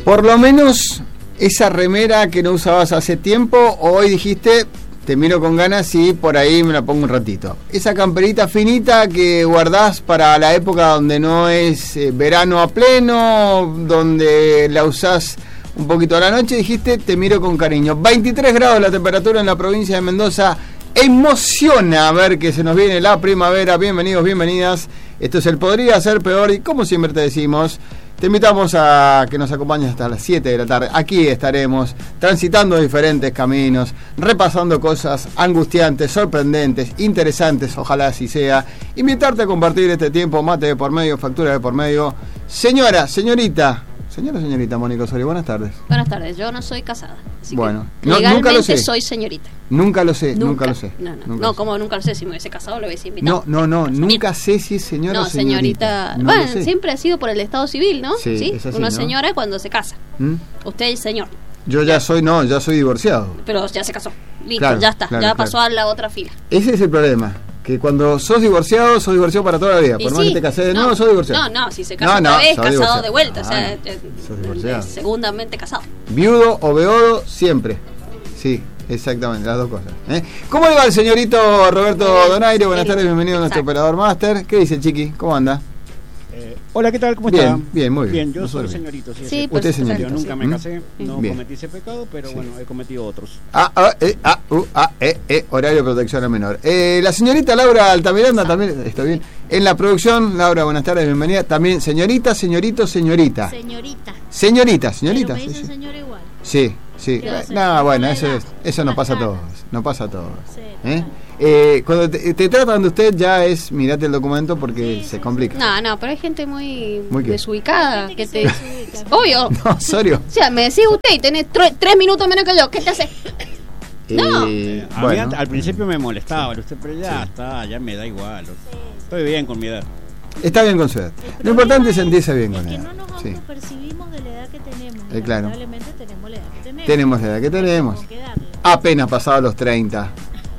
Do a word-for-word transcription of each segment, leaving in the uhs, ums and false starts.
Por lo menos esa remera que no usabas hace tiempo, hoy dijiste, te miro con ganas y por ahí me la pongo un ratito. Esa camperita finita que guardás para la época donde no es eh, verano a pleno, donde la usás un poquito a la noche, dijiste, te miro con cariño. veintitrés grados la temperatura en la provincia de Mendoza. Emociona ver que se nos viene la primavera. Bienvenidos, bienvenidas. Esto es el Podría Ser Peor y como siempre te decimos, te invitamos a que nos acompañes hasta las siete de la tarde. Aquí estaremos transitando diferentes caminos, repasando cosas angustiantes, sorprendentes, interesantes, ojalá así sea. Invitarte a compartir este tiempo, mate de por medio, factura de por medio. Señora, señorita, señora, señorita Mónica Osorio, buenas tardes. Buenas tardes, yo no soy casada. Así bueno, que no, legalmente nunca lo sé. Soy señorita. Nunca lo sé, nunca, nunca lo sé. No, no, nunca no lo como sé. nunca lo sé, si me hubiese casado lo hubiese invitado. No, no, no, nunca sé si es señora no, o señorita. señorita. No bueno, lo sé. siempre ha sido por el estado civil, ¿no? Sí, es así, Una ¿no? señora cuando se casa. ¿Mm? Usted es señor. Yo ya soy, no, ya soy divorciado. Pero ya se casó. Listo, Claro, ya está. claro, ya claro. pasó a la otra fila. Ese es el problema. Que cuando sos divorciado, sos divorciado para toda la vida. Y Por más sí, que te casé de no, nuevo, sos divorciado. No, no, si se casa No, no, otra vez, sos casado divorciado. de vuelta. Ah, o sea, no, eh, sos divorciado. eh, segundamente casado. Viudo o beodo, siempre. Sí, exactamente, las dos cosas. ¿eh? ¿Cómo le va el señorito Roberto Bien, Donaire? Buenas bien, tardes, bienvenido a nuestro exacto. operador máster. ¿Qué dice, Chiqui? ¿Cómo anda? Eh, hola, ¿qué tal? ¿Cómo Bien, está? bien, muy bien. Bien, yo Nosotros soy bien. señorito. Sí, Sí, ese- pues, Usted es señorito. Yo nunca sí. me ¿Mm? casé, no Bien. cometí ese pecado, pero Sí. bueno, he cometido otros. Ah, ah, eh, ah, uh, ah, eh, eh, horario de protección al menor. Eh, la señorita Laura Altamiranda también, está bien. En la producción, Laura, buenas tardes, bienvenida. También, señorita, señorito, señorita. Señorita. Señorita, señorita. Pero me sí, dicen sí. señora igual. Sí, sí. Quiero ser No, bueno, la eso, edad, es, eso no las pasa a canas. todos. No pasa a todos. Sí, ¿Eh? total. Eh, cuando te, te tratan de usted ya es, mirate el documento porque Sí, se sí, complica. No, no, pero hay gente muy, ¿Muy qué? desubicada. Gente Que que te... se desubica. Obvio. No, Osorio. O sea, me decís usted y tenés tre- tres minutos menos que yo. ¿Qué te hace? No. Eh, A mí bueno. an- al principio me molestaba, usted, pero ya está, ya me da igual. Estoy bien con mi edad. Está bien con su edad. El Lo importante es problema sentirse bien es con que ella. no nos Sí. autopercibimos de la edad que tenemos. Eh, claro. Lamentablemente tenemos la edad que tenemos. Tenemos la edad que tenemos. Con qué darle. Apenas pasado los treinta.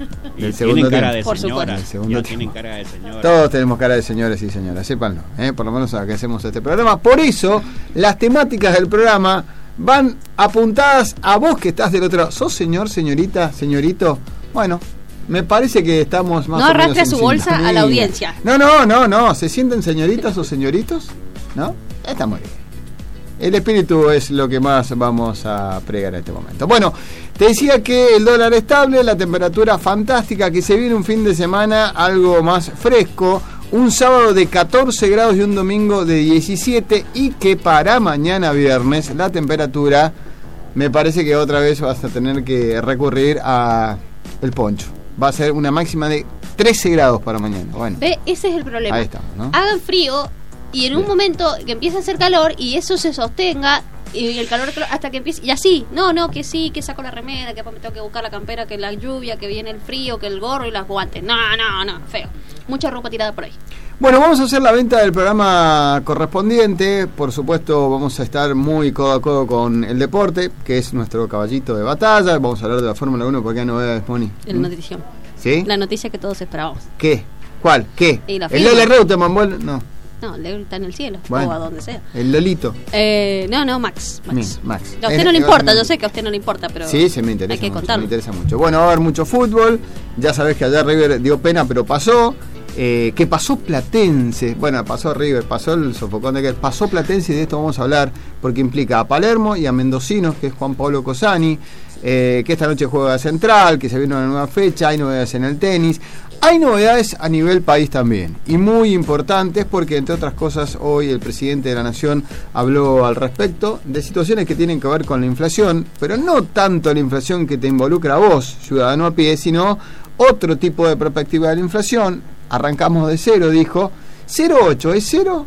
Y Del segundo tienen cara tiempo. de Por señora. supuesto. Del segundo Ya tiempo. tienen cara de señora. Todos tenemos cara de señores y señoras, sépanlo, ¿eh? Por lo menos a que hacemos este programa. Por eso, las temáticas del programa van apuntadas a vos que estás del otro lado. ¿Sos señor, señorita, señorito? Bueno, me parece que estamos más No o menos arrastre en su bolsa a la sintonía. audiencia. No, no, no, no. ¿Se sienten señoritas o señoritos? ¿No? Está muy bien. El espíritu es lo que más vamos a pregar en este momento. Bueno, te decía que el dólar estable, la temperatura fantástica, que se viene un fin de semana algo más fresco, un sábado de catorce grados y un domingo de diecisiete, y que para mañana viernes la temperatura, me parece que otra vez vas a tener que recurrir a el poncho. Va a ser una máxima de trece grados para mañana. Bueno, Ve, ese es el problema. ahí estamos, ¿no? Hagan frío y en un Bien. momento que empiece a hacer calor y eso se sostenga y el calor calor, hasta que empiece y así, no, no, que sí, que saco la remera, que después me tengo que buscar la campera, que la lluvia, que viene el frío, que el gorro y las guantes. No, no, no, feo. Mucha ropa tirada por ahí. Bueno, vamos a hacer la venta del programa correspondiente. Por supuesto, vamos a estar muy codo a codo con el deporte, que es nuestro caballito de batalla. Vamos a hablar de la Fórmula uno porque hay novedades, Moni. El notición. ¿Sí? La noticia que todos esperábamos. ¿Qué? ¿Cuál? ¿Qué? Y la ¿El firma. Lole Reutemann? vuelve- No. No, Leo está en el cielo Bueno. o a donde sea. El Lolito. Eh, no, no, Max. Max. Bien, Max. A usted Es- no le es importa, bastante- yo sé que a usted no le importa, pero Sí, se me interesa hay que mucho, contarlo. me interesa mucho. Bueno, va a haber mucho fútbol. Ya sabés que ayer River dio pena, pero pasó. Eh, que pasó Platense. Bueno, pasó River, pasó el sofocón de que pasó Platense, y de esto vamos a hablar porque implica a Palermo y a Mendocinos, que es Juan Pablo Cosani, eh, que esta noche juega Central, que se viene una nueva fecha, hay novedades en el tenis. Hay novedades a nivel país también, y muy importantes porque, entre otras cosas, hoy el presidente de la Nación habló al respecto de situaciones que tienen que ver con la inflación, pero no tanto la inflación que te involucra a vos, ciudadano a pie, sino otro tipo de perspectiva de la inflación. Arrancamos de cero, dijo. ¿cero coma ocho es cero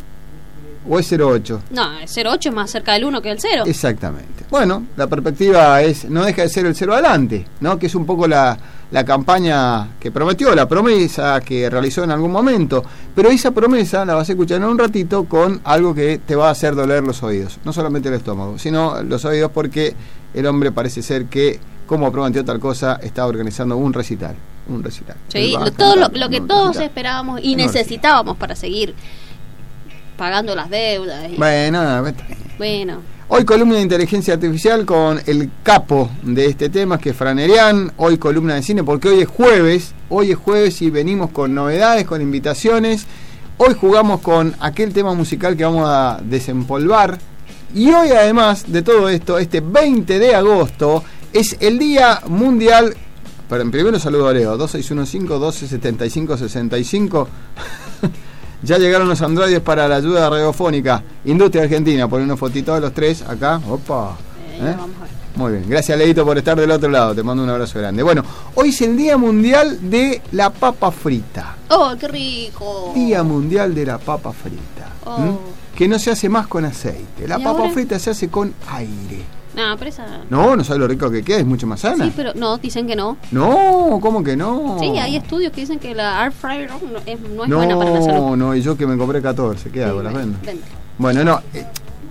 o es cero coma ocho? No, el cero coma ocho es más cerca del uno que del cero. Exactamente. Bueno, la perspectiva es, no deja de ser el cero adelante, ¿no? Que es un poco la, la campaña que prometió, la promesa que realizó en algún momento. Pero esa promesa la vas a escuchar en un ratito con algo que te va a hacer doler los oídos. No solamente el estómago, sino los oídos, porque el hombre parece ser que, como prometió tal cosa, está organizando un recital. Un recital. Sí, Él va a lo, todo lo, cantar lo que un todos recital. esperábamos y Un necesitábamos para seguir pagando las deudas. Y, Bueno, está bien. bueno, Hoy columna de inteligencia artificial con el capo de este tema, que es Franerian. Hoy columna de cine, porque hoy es jueves. Hoy es jueves y venimos con novedades, con invitaciones. Hoy jugamos con aquel tema musical que vamos a desempolvar. Y hoy, además de todo esto, este veinte de agosto es el Día Mundial. Pero primero saludo a Leo, dos seis uno cinco, uno dos siete cinco, seis cinco. Ya llegaron los androides para la ayuda radiofónica. Industria Argentina, ponen una fotito de los tres acá. Opa. Eh, ¿Eh? vamos a ver. Muy bien, gracias Leito por estar del otro lado. Te mando un abrazo grande. Bueno, hoy es el Día Mundial de la Papa Frita. ¡Oh, qué rico! Día Mundial de la Papa Frita. Oh. ¿Mm? Que no se hace más con aceite. La ¿Y papa ahora? frita se hace con aire. No, pero esa... No, no sabes lo rico que queda, es mucho más sana. Sí, pero no, dicen que no. No, ¿cómo que no? Sí, hay estudios que dicen que la air fryer no es, no es no, buena para la salud. no, y yo que me compré catorce, ¿qué hago? Sí, ¿Las bueno, vendo? vende. Bueno, no. eh,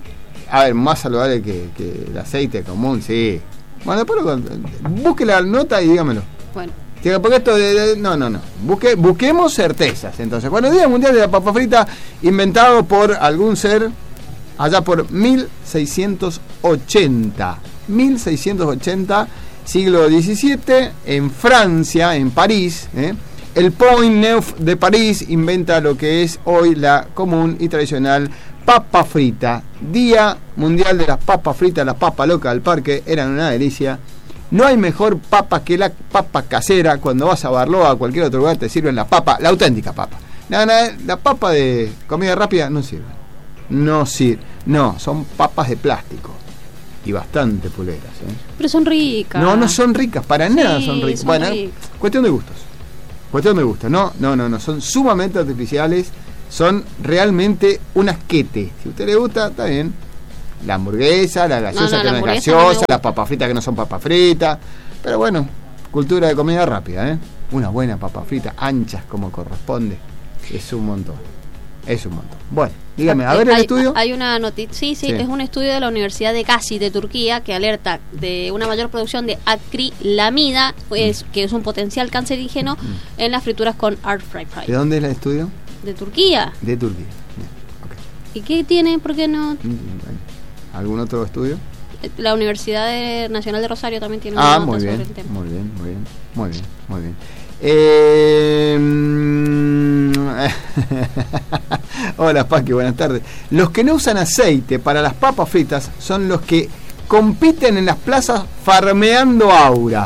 a ver, más saludable que, que el aceite común, sí. Bueno, después lo, busque la nota y dígamelo. Bueno, Diga, porque esto de, de- no, no, no. Busque, busquemos certezas. Entonces, bueno, Día Mundial de la Papa Frita, inventado por algún ser allá por mil seiscientos ochenta. mil seiscientos ochenta, siglo diecisiete, en Francia, en París, ¿eh? El Point Neuf de París inventa lo que es hoy la común y tradicional papa frita. Día Mundial de las papas fritas, las papas locas del parque eran una delicia. No hay mejor papa que la papa casera. Cuando vas a Barloa, a cualquier otro lugar, te sirven la papa, la auténtica papa. No, no, la papa de comida rápida no sirve. No sirve. No, son papas de plástico. Y bastante puleras, ¿eh? pero son ricas. No, no son ricas, para Sí, nada son ricas. son Bueno, ricas. cuestión de gustos. Cuestión de gustos. No, no, no, no. Son sumamente artificiales. Son realmente un asquete. Si a usted le gusta, está bien. La hamburguesa, la gaseosa No, no, que la no es hamburguesa no me gaseosa, gusta. las papas fritas que no son papas fritas. Pero bueno, cultura de comida rápida, ¿eh? Una buena papa frita, anchas como corresponde. Es un montón. Es un montón. Bueno, dígame, a ver el hay, estudio. Hay una noticia, sí, sí, Sí. es un estudio de la Universidad de Gazi de Turquía que alerta de una mayor producción de acrilamida, pues, que es un potencial cancerígeno en las frituras con air fry fry. ¿De dónde es el estudio? De Turquía. De Turquía. Bien, ok. ¿Y qué tiene? ¿Por qué no? Mm, bueno. ¿Algún otro estudio? La Universidad de- Nacional de Rosario también tiene Ah, una nota muy sobre bien, el tema. muy bien, muy bien, muy bien, muy bien. Eh, mm, Hola, Paqui, buenas tardes. Los que no usan aceite para las papas fritas son los que compiten en las plazas farmeando aura.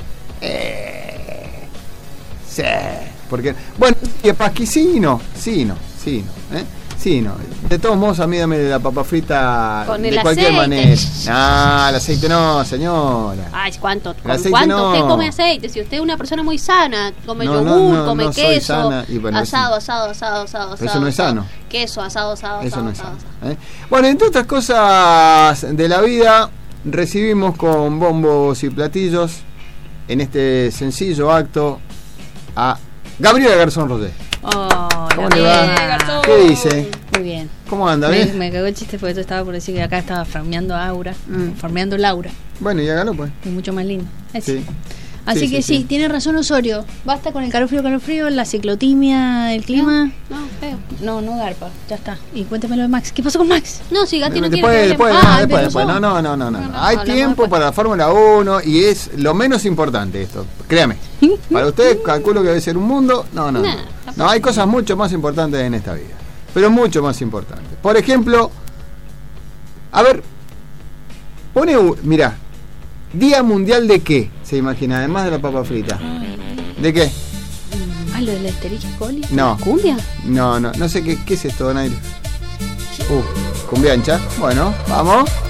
Eh, sí, porque... Bueno, y Paqui, sí y no, sí y no, sí y no, ¿eh? Sí, no. De todos modos, a mí dame la papa frita Con de el cualquier aceite. manera. No, el aceite no, señora. Ay, ¿cuánto? ¿Con aceite cuánto no. usted come aceite? Si usted es una persona muy sana, come No, yogur, no, no, come no soy queso, sana y bueno, asado, eso- asado, asado, asado, asado. eso no es asado, sano. Queso, asado, asado, Eso asado, no es asado, sano, asado. ¿eh? Bueno, entre otras cosas de la vida, recibimos con bombos y platillos en este sencillo acto a Gabriela Garzón Rodé. Hola, ¿Cómo le va? Bien, Garzón. ¿Qué dice? Muy bien. ¿Cómo anda? Me, ¿Bien? me cagó el chiste porque yo estaba por decir que acá estaba farmeando Aura, Mm. farmeando Laura, Bueno, y hágalo pues. y mucho más lindo. Sí. Así Sí, que sí, sí, sí. tiene razón Osorio. Basta con el calor frío, calor frío, la ciclotimia, el clima. No, feo. No, no garpa, ya está. Y cuéntemelo de Max. ¿Qué pasó con Max? No, si Gatti no quiere Después, que después, hablemos. no, Ah, después, pero después. No, son- no, no, no, no, No, no. no, Hay hablamos tiempo después. para la Fórmula uno y es lo menos importante esto. Créame. Para usted calculo que debe ser un mundo. No, no. Nah, No, tampoco. no hay cosas mucho más importantes en esta vida. Pero mucho más importantes. Por ejemplo, a ver, pone, un- mira, Día Mundial de qué, se imagina, además de la papa frita. ¿De qué? Ah, lo de la Escherichia coli. No, ¿Cumbia? no, no, no sé qué, qué es esto, Donaire. Uh, cumbia ancha. Bueno, vamos.